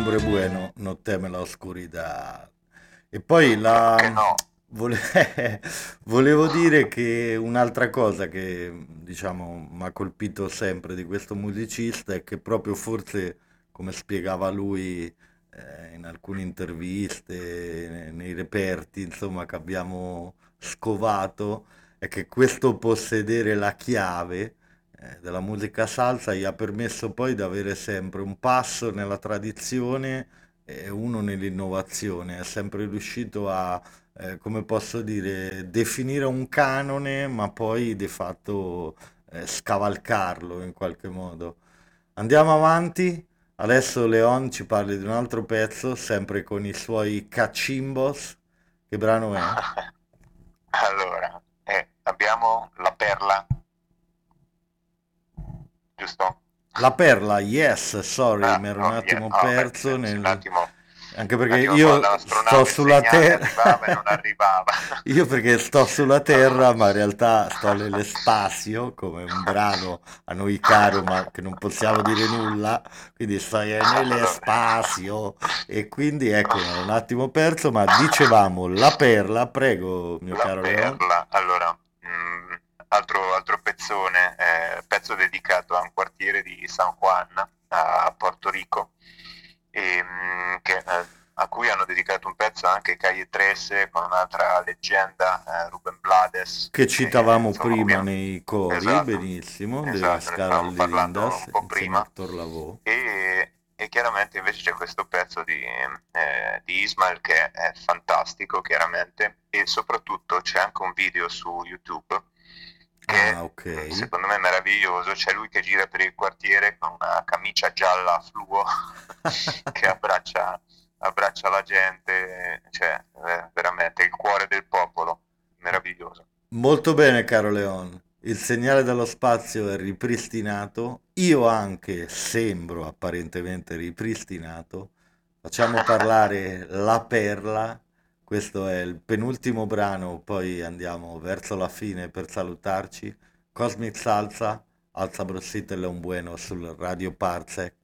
hombre bueno no teme la oscurità. E poi Claro que no. vole- volevo dire che un'altra cosa che, diciamo, mi ha colpito sempre di questo musicista è che proprio forse, come spiegava lui, in alcune interviste, nei reperti, insomma, che abbiamo scovato, è che questo possedere la chiave della musica salsa gli ha permesso poi di avere sempre un passo nella tradizione e uno nell'innovazione. È sempre riuscito a, come posso dire, definire un canone, ma poi di fatto scavalcarlo in qualche modo. Andiamo avanti. Adesso Leon ci parli di un altro pezzo, sempre con i suoi cacimbos. Che brano è? Allora, abbiamo la perla, giusto? La perla, yes, sorry, mi Ah, ero un oh, yeah. attimo Ah, beh, perso sì, nel... Anche un perché attimo io quando sto l'astronave il sulla segnale Terra, arrivava e non arrivava. io perché sto sulla Terra, ma in realtà sto nell'espazio, come un brano a noi caro, ma che non possiamo dire nulla, quindi sto Allora, nell'espazio e quindi ecco, mi ero un attimo perso, ma dicevamo la perla, prego, mio la caro Leon. perla. Allora, altro pezzone, pezzo dedicato a un quartiere di San Juan, a Porto Rico, a cui hanno dedicato un pezzo anche Calle 13 con un'altra leggenda, Ruben Blades, Che che citavamo insomma prima ovviamente... nei cori, Esatto, benissimo, della esatto, ne Scala stavamo alle parlando Lindas, un po' insieme a prima. Hector Lavoe. E chiaramente invece c'è questo pezzo di Ismail che è fantastico, chiaramente, e soprattutto c'è anche un video su YouTube Ah, che ok. secondo me è meraviglioso. C'è lui che gira per il quartiere con una camicia gialla fluo che abbraccia la gente, cioè veramente il cuore del popolo, meraviglioso. Molto bene, caro Leon. Il segnale dallo spazio è ripristinato. Io anche sembro apparentemente ripristinato. Facciamo parlare la perla. Questo è il penultimo brano, poi andiamo verso la fine per salutarci. Cosmic Salsa, Alza Brossita e Leon Bueno sul Radio Parsec.